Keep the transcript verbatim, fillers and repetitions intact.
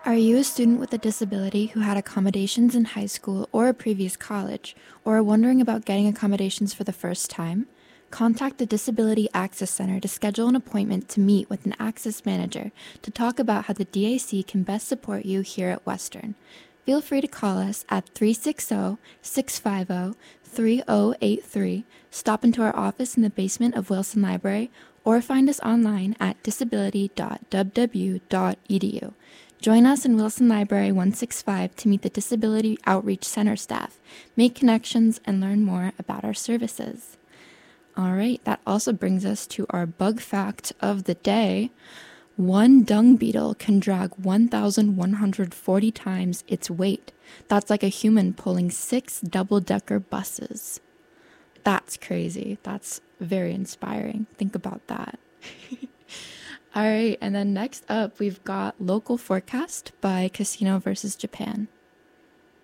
Are you a student with a disability who had accommodations in high school or a previous college, or are wondering about getting accommodations for the first time? Contact the Disability Access Center to schedule an appointment to meet with an Access Manager to talk about how the D A C can best support you here at Western. Feel free to call us at three six zero, six five zero, three zero eight three, stop into our office in the basement of Wilson Library, or find us online at disability dot w w w dot e d u. Join us in Wilson Library one sixty-five to meet the Disability Outreach Center staff, make connections, and learn more about our services. All right, that also brings us to our bug fact of the day. One dung beetle can drag one thousand one hundred forty times its weight. That's like a human pulling six double-decker buses. That's crazy. That's very inspiring. Think about that. All right, and then next up, we've got Local Forecast by Casino versus Japan.